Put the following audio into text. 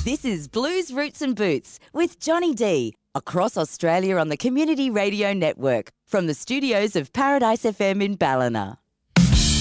This is Blues Roots and Boots with Johnny D across Australia on the Community Radio Network from the studios of Paradise FM in Ballina.